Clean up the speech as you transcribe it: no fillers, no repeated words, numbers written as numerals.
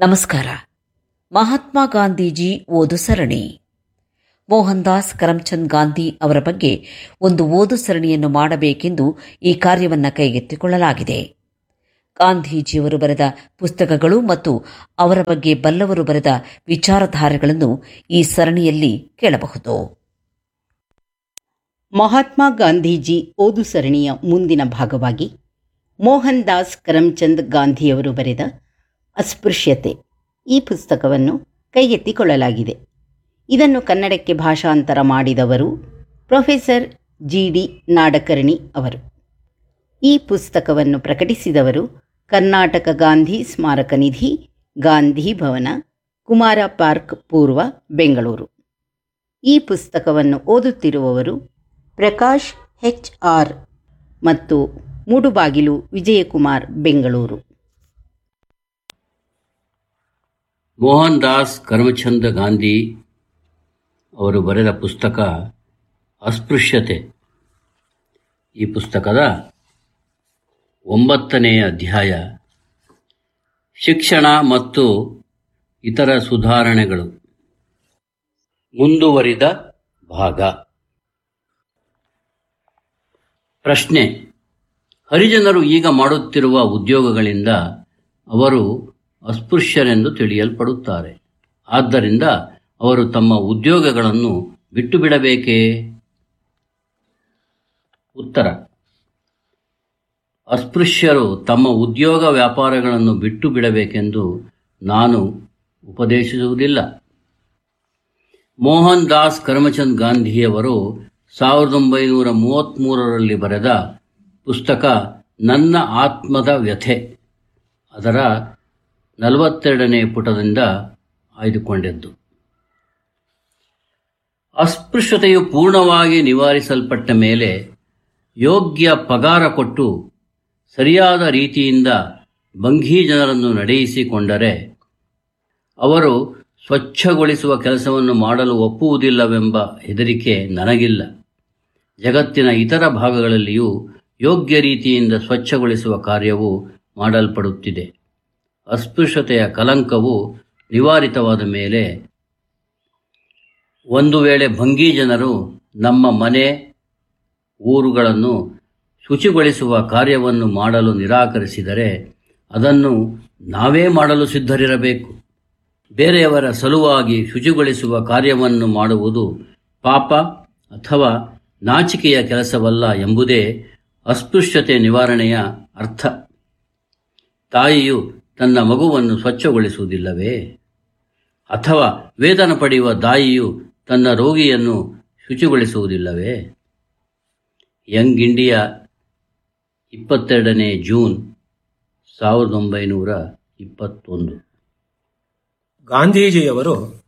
ನಮಸ್ಕಾರ. ಮಹಾತ್ಮ ಗಾಂಧೀಜಿ ಓದು ಸರಣಿ. ಮೋಹನ್ ದಾಸ್ ಕರಮ್ಚಂದ್ ಗಾಂಧಿ ಅವರ ಬಗ್ಗೆ ಒಂದು ಓದು ಸರಣಿಯನ್ನು ಮಾಡಬೇಕೆಂದು ಈ ಕಾರ್ಯವನ್ನು ಕೈಗೆತ್ತಿಕೊಳ್ಳಲಾಗಿದೆ. ಗಾಂಧೀಜಿಯವರು ಬರೆದ ಪುಸ್ತಕಗಳು ಮತ್ತು ಅವರ ಬಗ್ಗೆ ಬಲ್ಲವರು ಬರೆದ ವಿಚಾರಧಾರೆಗಳನ್ನು ಈ ಸರಣಿಯಲ್ಲಿ ಕೇಳಬಹುದು. ಮಹಾತ್ಮ ಗಾಂಧೀಜಿ ಓದು ಸರಣಿಯ ಮುಂದಿನ ಭಾಗವಾಗಿ ಮೋಹನ್ ದಾಸ್ ಕರಮ್ಚಂದ್ ಗಾಂಧಿಯವರು ಬರೆದ ಅಸ್ಪೃಶ್ಯತೆ ಈ ಪುಸ್ತಕವನ್ನು ಕೈಗೆತ್ತಿಕೊಳ್ಳಲಾಗಿದೆ. ಇದನ್ನು ಕನ್ನಡಕ್ಕೆ ಭಾಷಾಂತರ ಮಾಡಿದವರು ಪ್ರೊಫೆಸರ್ ಜಿ.ಡಿ. ನಾಡಕರ್ಣಿ ಅವರು. ಈ ಪುಸ್ತಕವನ್ನು ಪ್ರಕಟಿಸಿದವರು ಕರ್ನಾಟಕ ಗಾಂಧಿ ಸ್ಮಾರಕ ನಿಧಿ, ಗಾಂಧಿ ಭವನ, ಕುಮಾರ ಪಾರ್ಕ್ ಪೂರ್ವ, ಬೆಂಗಳೂರು. ಈ ಪುಸ್ತಕವನ್ನು ಓದುತ್ತಿರುವವರು ಪ್ರಕಾಶ್ ಎಚ್.ಆರ್. ಮತ್ತು ಮೂಡುಬಾಗಿಲು ವಿಜಯಕುಮಾರ್, ಬೆಂಗಳೂರು. ಮೋಹನ್ ದಾಸ್ ಕರಮ್ಚಂದ್ ಗಾಂಧಿ ಅವರು ಬರೆದ ಪುಸ್ತಕ ಅಸ್ಪೃಶ್ಯತೆ. ಈ ಪುಸ್ತಕದ 9ನೇ ಅಧ್ಯಾಯ ಶಿಕ್ಷಣ ಮತ್ತು ಇತರ ಸುಧಾರಣೆಗಳು, ಮುಂದುವರಿದ ಭಾಗ. ಪ್ರಶ್ನೆ: ಹರಿಜನರು ಈಗ ಮಾಡುತ್ತಿರುವ ಉದ್ಯೋಗಗಳಿಂದ ಅವರು ಅಸ್ಪೃಶ್ಯರೆಂದು ತಿಳಿಯಲ್ಪಡುತ್ತಾರೆ. ಆದ್ದರಿಂದ ಅವರು ತಮ್ಮ ಉದ್ಯೋಗಗಳನ್ನು ಬಿಟ್ಟು ಬಿಡಬೇಕೇ? ಉತ್ತರ: ಅಸ್ಪೃಶ್ಯರು ತಮ್ಮ ಉದ್ಯೋಗ ವ್ಯಾಪಾರಗಳನ್ನು ಬಿಟ್ಟು ಬಿಡಬೇಕೆಂದು ನಾನು ಉಪದೇಶಿಸುವುದಿಲ್ಲ. ಮೋಹನ್ ದಾಸ್ ಕರಮ್ಚಂದ್ ಗಾಂಧಿಯವರು 1933ರಲ್ಲಿ ಬರೆದ ಪುಸ್ತಕ ನನ್ನ ಆತ್ಮದ ವ್ಯಥೆ ಅದರ 42ನೇ ಪುಟದಿಂದ ಆಯ್ದುಕೊಂಡದ್ದು. ಅಸ್ಪೃಶ್ಯತೆಯು ಪೂರ್ಣವಾಗಿ ನಿವಾರಿಸಲ್ಪಟ್ಟ ಮೇಲೆ ಯೋಗ್ಯ ಪಗಾರ ಕೊಟ್ಟು ಸರಿಯಾದ ರೀತಿಯಿಂದ ಬಂಘೀ ಜನರನ್ನು ನಡೆಯಿಸಿಕೊಂಡರೆ ಅವರು ಸ್ವಚ್ಛಗೊಳಿಸುವ ಕೆಲಸವನ್ನು ಮಾಡಲು ಒಪ್ಪುವುದಿಲ್ಲವೆಂಬ ಹೆದರಿಕೆ ನನಗಿಲ್ಲ. ಜಗತ್ತಿನ ಇತರ ಭಾಗಗಳಲ್ಲಿಯೂ ಯೋಗ್ಯ ರೀತಿಯಿಂದ ಸ್ವಚ್ಛಗೊಳಿಸುವ ಕಾರ್ಯವು ಮಾಡಲ್ಪಡುತ್ತಿದೆ. ಅಸ್ಪೃಶ್ಯತೆಯ ಕಲಂಕವು ನಿವಾರಿತವಾದ ಮೇಲೆ ಒಂದು ವೇಳೆ ಭಂಗೀ ಜನರು ನಮ್ಮ ಮನೆ ಊರುಗಳನ್ನು ಶುಚಿಗೊಳಿಸುವ ಕಾರ್ಯವನ್ನು ಮಾಡಲು ನಿರಾಕರಿಸಿದರೆ ಅದನ್ನು ನಾವೇ ಮಾಡಲು ಸಿದ್ಧರಿರಬೇಕು. ಬೇರೆಯವರ ಸಲುವಾಗಿ ಶುಚಿಗೊಳಿಸುವ ಕಾರ್ಯವನ್ನು ಮಾಡುವುದು ಪಾಪ ಅಥವಾ ನಾಚಿಕೆಯ ಕೆಲಸವಲ್ಲ ಎಂಬುದೇ ಅಸ್ಪೃಶ್ಯತೆ ನಿವಾರಣೆಯ ಅರ್ಥ. ತಾಯಿಯು ತನ್ನ ಮಗುವನ್ನು ಸ್ವಚ್ಛಗೊಳಿಸುವುದಿಲ್ಲವೇ? ಅಥವಾ ವೇತನ ಪಡೆಯುವ ದಾಯಿಯು ತನ್ನ ರೋಗಿಯನ್ನು ಶುಚಿಗೊಳಿಸುವುದಿಲ್ಲವೇ? Young India, 22ನೇ June 1921. ಗಾಂಧೀಜಿಯವರು